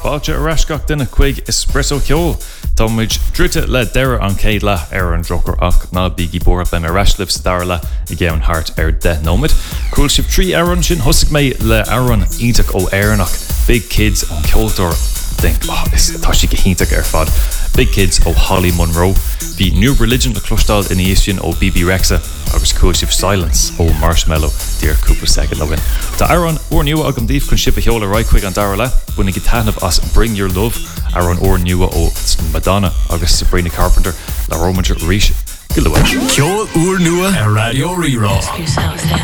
Báilte aráscach duna chuig espresso ceol. Táid drute le deire an céad le ar an drochar ach ná bíí bor ben araislih sa dar le I gceann hart ar de nóid. Cúil sib trí aran sin thosig mé le aran ítach ó airnach. Big Kids an ceoltóir think, tá si go híntaach ar fad. Big Kids ó Holly Monroe. Bhí New Religion le clostáil in éisian ó BB Rexa agus cúil sib Silence ó Marshmallow dír cúpla segad legan. Tá aran or nua agam díobh chun sib a cheola roichuig an dar le buna go taithnamh as Bring Your Love aran or nua ó Madonna agus Sabrina Carpenter le Romager Ríis. Go luaid. Ceol úr nua a Radio Rirá.